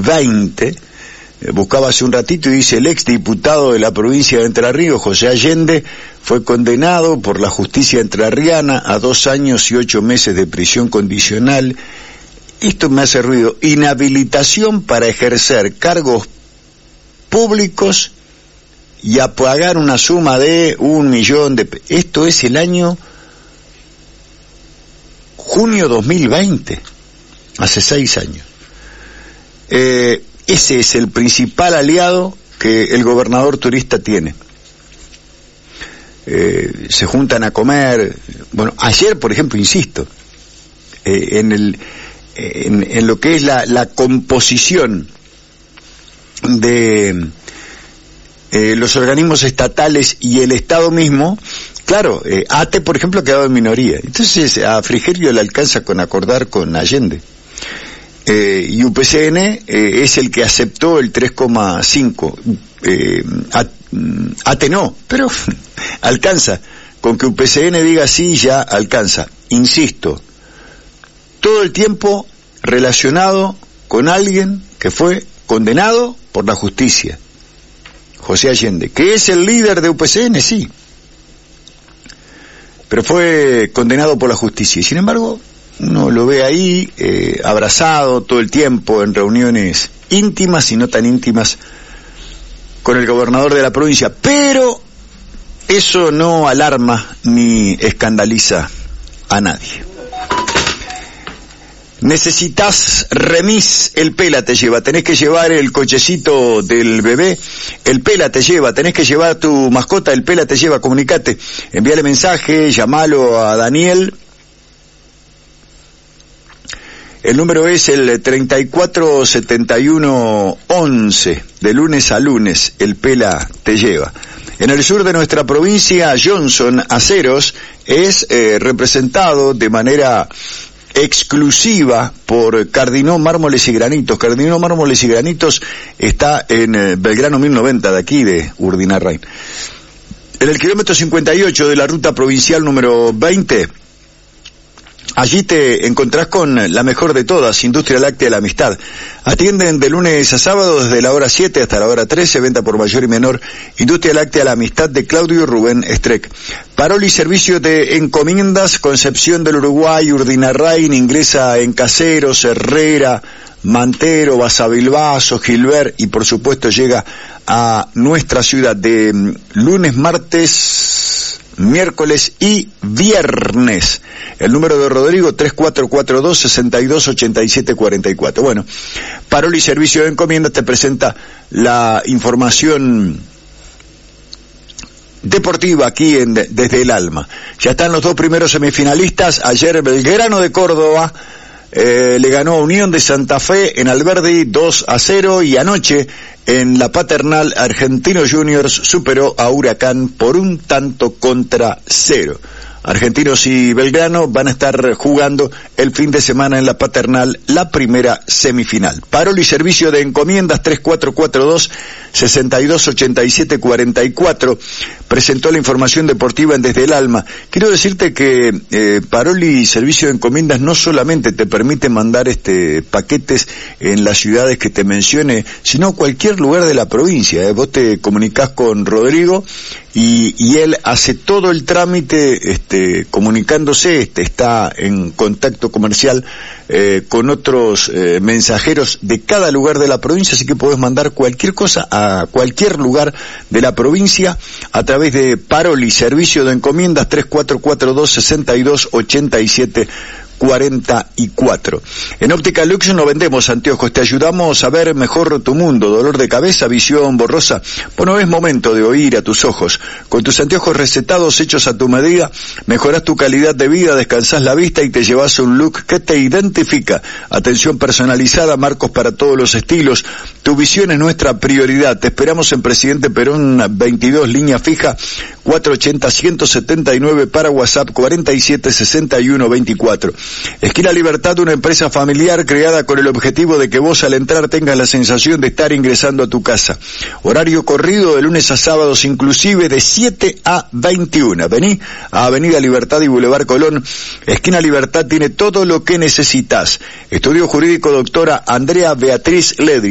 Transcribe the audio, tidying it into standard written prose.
2020, buscaba hace un ratito y dice: el exdiputado de la provincia de Entre Ríos, José Allende, fue condenado por la justicia entrerriana a 2 años y 8 meses de prisión condicional. Esto me hace ruido. Inhabilitación para ejercer cargos públicos y a pagar una suma de 1 millón de pesos. Esto es el año junio 2020, hace 6 años. Ese es el principal aliado que el gobernador turista tiene. Se juntan a comer. Bueno, ayer, por ejemplo, insisto, en lo que es la composición de los organismos estatales y el Estado mismo, claro, ATE, por ejemplo, ha quedado en minoría. Entonces a Frigerio le alcanza con acordar con Allende. Y UPCN es el que aceptó el 3,5. ATE no, pero alcanza. Con que UPCN diga sí, ya alcanza. Insisto, todo el tiempo relacionado con alguien que fue condenado por la justicia. José Allende, que es el líder de UPCN, sí, pero fue condenado por la justicia. Y sin embargo, uno lo ve ahí, abrazado todo el tiempo en reuniones íntimas y no tan íntimas con el gobernador de la provincia. Pero eso no alarma ni escandaliza a nadie. Necesitas remis, el Pela te lleva. Tenés que llevar el cochecito del bebé, el Pela te lleva. Tenés que llevar tu mascota, el Pela te lleva. Comunicate, envíale mensaje, llamalo a Daniel. El número es el 347111, de lunes a lunes, el Pela te lleva. En el sur de nuestra provincia, Johnson Aceros es representado de manera exclusiva por Cardinó Mármoles y Granitos. Cardinó Mármoles y Granitos está en Belgrano 1090, de aquí de Urdinarrain. En el kilómetro 58 de la ruta provincial número 20, allí te encontrás con la mejor de todas, Industria Láctea La Amistad. Atienden de lunes a sábado desde la hora 7 hasta la hora 13, venta por mayor y menor. Industria Láctea La Amistad de Claudio Rubén Streck. Paroli Servicio de Encomiendas, Concepción del Uruguay, Urdinarrain, ingresa en Caseros, Herrera, Mantero, Basavilbaso, Gilbert, y por supuesto llega a nuestra ciudad de lunes, martes, miércoles y viernes. El número de Rodrigo 3442-628744. Bueno, Paroli Servicio de Encomiendas te presenta la información deportiva aquí desde el Alma. Ya están los 2 primeros semifinalistas. Ayer Belgrano de Córdoba le ganó a Unión de Santa Fe en Alberdi 2-0, y anoche en la Paternal Argentinos Juniors superó a Huracán por 1-0. Argentinos y Belgrano van a estar jugando el fin de semana en la Paternal la primera semifinal. Paroli Servicio de Encomiendas 3442-628744 presentó la información deportiva en Desde el Alma. Quiero decirte que Paroli Servicio de Encomiendas no solamente te permite mandar paquetes en las ciudades que te mencione, sino cualquier lugar de la provincia. Vos te comunicás con Rodrigo y él hace todo el trámite comunicándose, está en contacto comercial con otros mensajeros de cada lugar de la provincia, así que podés mandar cualquier cosa a cualquier lugar de la provincia a través de Paroli Servicio de Encomiendas 3442-628744. En Óptica Lux no vendemos anteojos, te ayudamos a ver mejor tu mundo. Dolor de cabeza, visión borrosa, bueno, es momento de oír a tus ojos. Con tus anteojos recetados, hechos a tu medida, mejorás tu calidad de vida, descansás la vista y te llevas un look que te identifica. Atención personalizada, marcos para todos los estilos. Tu visión es nuestra prioridad. Te esperamos en Presidente Perón 22, línea fija 480-179, para WhatsApp 476124. Esquina Libertad, una empresa familiar creada con el objetivo de que vos al entrar tengas la sensación de estar ingresando a tu casa. Horario corrido de lunes a sábados, inclusive de 7 a 21. Vení a Avenida Libertad y Boulevard Colón. Esquina Libertad tiene todo lo que necesitas. Estudio Jurídico doctora Andrea Beatriz Ledri.